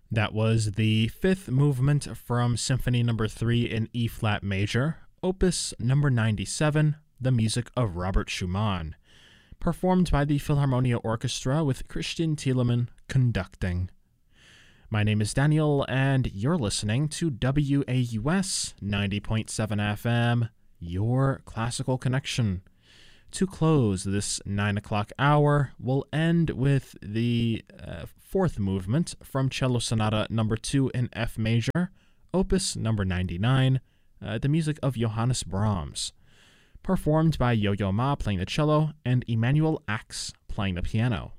That was the fifth movement from Symphony Number 3 in E-flat major, Opus Number 97, the music of Robert Schumann, performed by the Philharmonia Orchestra with Christian Thielemann conducting. My name is Daniel, and you're listening to WAUS 90.7 FM, your classical connection. To close this 9 o'clock hour, we'll end with the fourth movement from Cello Sonata Number 2 in F major, Opus Number 99, the music of Johannes Brahms, performed by Yo-Yo Ma playing the cello and Emanuel Ax playing the piano.